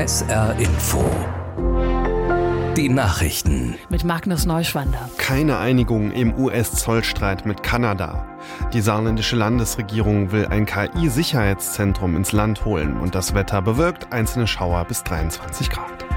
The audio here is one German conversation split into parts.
SR Info. Die Nachrichten. Mit Magnus Neuschwander. Keine Einigung im US-Zollstreit mit Kanada. Die saarländische Landesregierung will ein KI-Sicherheitszentrum ins Land holen und das Wetter bewölkt, einzelne Schauer bis 23 Grad.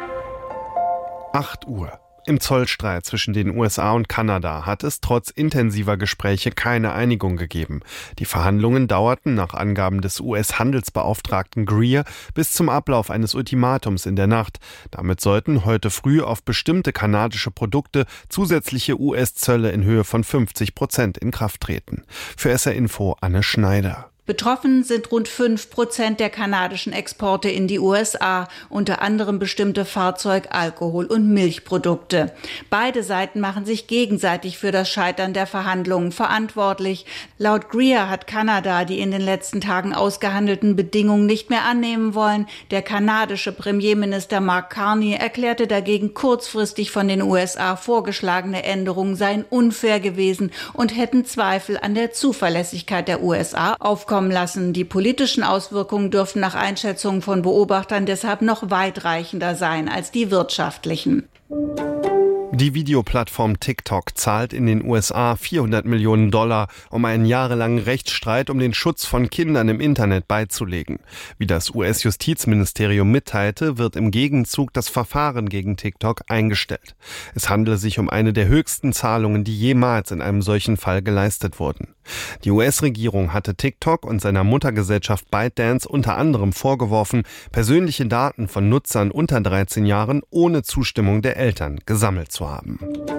8 Uhr. Im Zollstreit zwischen den USA und Kanada hat es trotz intensiver Gespräche keine Einigung gegeben. Die Verhandlungen dauerten nach Angaben des US-Handelsbeauftragten Greer bis zum Ablauf eines Ultimatums in der Nacht. Damit sollten heute früh auf bestimmte kanadische Produkte zusätzliche US-Zölle in Höhe von 50% in Kraft treten. Für SR Info Anne Schneider. Betroffen sind rund 5% der kanadischen Exporte in die USA, unter anderem bestimmte Fahrzeug-, Alkohol- und Milchprodukte. Beide Seiten machen sich gegenseitig für das Scheitern der Verhandlungen verantwortlich. Laut Greer hat Kanada die in den letzten Tagen ausgehandelten Bedingungen nicht mehr annehmen wollen. Der kanadische Premierminister Mark Carney erklärte dagegen, kurzfristig von den USA vorgeschlagene Änderungen seien unfair gewesen und hätten Zweifel an der Zuverlässigkeit der USA aufkommen lassen. Die politischen Auswirkungen dürften nach Einschätzungen von Beobachtern deshalb noch weitreichender sein als die wirtschaftlichen. Die Videoplattform TikTok zahlt in den USA $400 Millionen, um einen jahrelangen Rechtsstreit um den Schutz von Kindern im Internet beizulegen. Wie das US-Justizministerium mitteilte, wird im Gegenzug das Verfahren gegen TikTok eingestellt. Es handele sich um eine der höchsten Zahlungen, die jemals in einem solchen Fall geleistet wurden. Die US-Regierung hatte TikTok und seiner Muttergesellschaft ByteDance unter anderem vorgeworfen, persönliche Daten von Nutzern unter 13 Jahren ohne Zustimmung der Eltern gesammelt zu haben.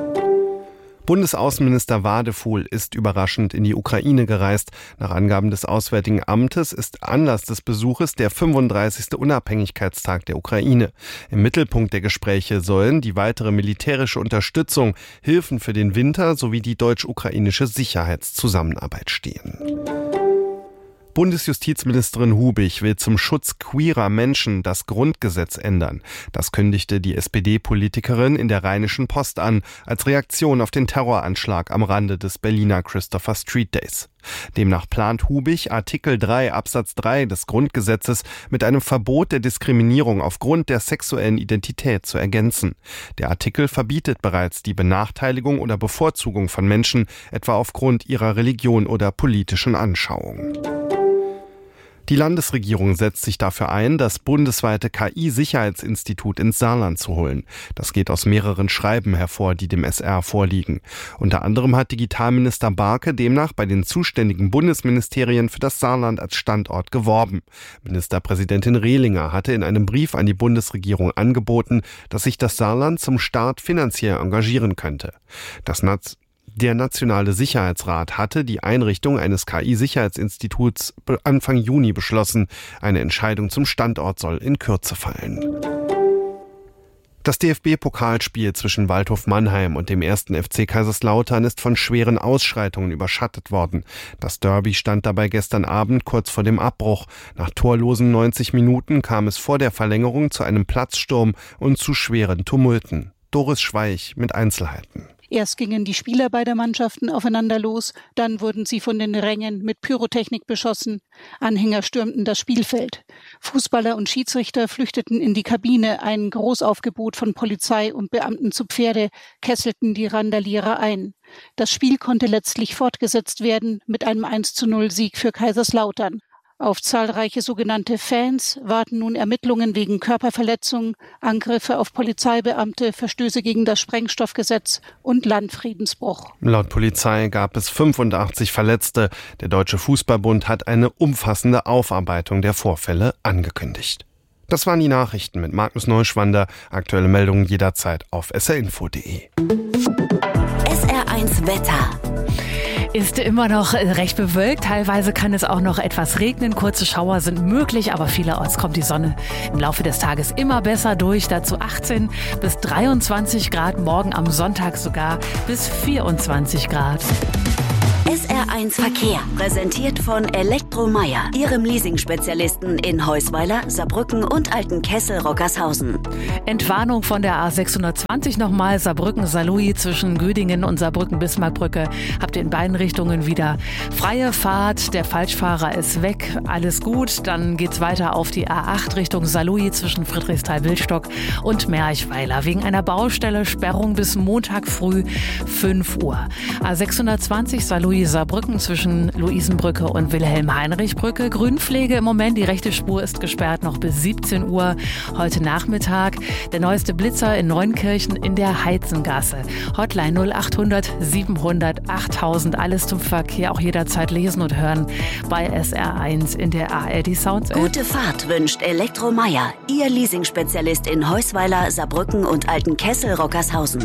Bundesaußenminister Wadefuhl ist überraschend in die Ukraine gereist. Nach Angaben des Auswärtigen Amtes ist Anlass des Besuches der 35. Unabhängigkeitstag der Ukraine. Im Mittelpunkt der Gespräche sollen die weitere militärische Unterstützung, Hilfen für den Winter sowie die deutsch-ukrainische Sicherheitszusammenarbeit stehen. Bundesjustizministerin Hubig will zum Schutz queerer Menschen das Grundgesetz ändern. Das kündigte die SPD-Politikerin in der Rheinischen Post an, als Reaktion auf den Terroranschlag am Rande des Berliner Christopher Street Days. Demnach plant Hubig, Artikel 3 Absatz 3 des Grundgesetzes mit einem Verbot der Diskriminierung aufgrund der sexuellen Identität zu ergänzen. Der Artikel verbietet bereits die Benachteiligung oder Bevorzugung von Menschen, etwa aufgrund ihrer Religion oder politischen Anschauung. Die Landesregierung setzt sich dafür ein, das bundesweite KI-Sicherheitsinstitut ins Saarland zu holen. Das geht aus mehreren Schreiben hervor, die dem SR vorliegen. Unter anderem hat Digitalminister Barke demnach bei den zuständigen Bundesministerien für das Saarland als Standort geworben. Ministerpräsidentin Rehlinger hatte in einem Brief an die Bundesregierung angeboten, dass sich das Saarland zum Start finanziell engagieren könnte. Der Nationale Sicherheitsrat hatte die Einrichtung eines KI-Sicherheitsinstituts Anfang Juni beschlossen. Eine Entscheidung zum Standort soll in Kürze fallen. Das DFB-Pokalspiel zwischen Waldhof Mannheim und dem 1. FC Kaiserslautern ist von schweren Ausschreitungen überschattet worden. Das Derby stand dabei gestern Abend kurz vor dem Abbruch. Nach torlosen 90 Minuten kam es vor der Verlängerung zu einem Platzsturm und zu schweren Tumulten. Doris Schweich mit Einzelheiten. Erst gingen die Spieler beider Mannschaften aufeinander los, dann wurden sie von den Rängen mit Pyrotechnik beschossen. Anhänger stürmten das Spielfeld. Fußballer und Schiedsrichter flüchteten in die Kabine. Ein Großaufgebot von Polizei und Beamten zu Pferde kesselten die Randalierer ein. Das Spiel konnte letztlich fortgesetzt werden mit einem 1:0-Sieg für Kaiserslautern. Auf zahlreiche sogenannte Fans warten nun Ermittlungen wegen Körperverletzung, Angriffe auf Polizeibeamte, Verstöße gegen das Sprengstoffgesetz und Landfriedensbruch. Laut Polizei gab es 85 Verletzte. Der Deutsche Fußballbund hat eine umfassende Aufarbeitung der Vorfälle angekündigt. Das waren die Nachrichten mit Magnus Neuschwander. Aktuelle Meldungen jederzeit auf srinfo.de. SR1 Wetter. Ist immer noch recht bewölkt. Teilweise kann es auch noch etwas regnen. Kurze Schauer sind möglich, aber vielerorts kommt die Sonne im Laufe des Tages immer besser durch. Dazu 18 bis 23 Grad, morgen am Sonntag sogar bis 24 Grad. SR1 Verkehr, präsentiert von Elektromeyer, Ihrem Leasing-Spezialisten in Heusweiler, Saarbrücken und Altenkessel-Rockershausen. Entwarnung von der A620 nochmal, Saarbrücken-Saarlouis zwischen Gödingen und Saarbrücken-Bismarckbrücke. Habt ihr in beiden Richtungen wieder freie Fahrt, der Falschfahrer ist weg, alles gut. Dann geht's weiter auf die A8 Richtung Saarlouis zwischen Friedrichsthal-Wildstock und Merchweiler. Wegen einer Baustelle Sperrung bis Montag früh 5 Uhr. A620 Saarlouis-Saarbrücken zwischen Luisenbrücke und Wilhelm-Heinrich-Brücke. Grünpflege im Moment, die rechte Spur ist gesperrt noch bis 17 Uhr heute Nachmittag. Der neueste Blitzer in Neunkirchen in der Heizengasse. Hotline 0800 700 8000. Alles zum Verkehr, auch jederzeit lesen und hören bei SR1 in der ARD Sounds App. Gute Fahrt wünscht Elektromeyer, Ihr Leasing-Spezialist in Heusweiler, Saarbrücken und Altenkessel-Rockershausen.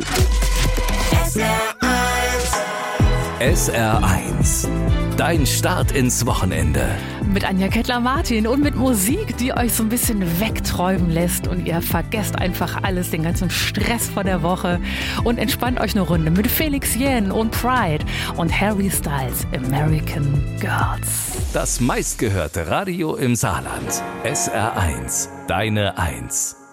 SR1. Dein Start ins Wochenende. Mit Anja Kettler-Martin und mit Musik, die euch so ein bisschen wegträumen lässt und ihr vergesst einfach alles, den ganzen Stress vor der Woche und entspannt euch eine Runde mit Felix Jähn und Pride und Harry Styles, American Girls. Das meistgehörte Radio im Saarland. SR1. Deine 1.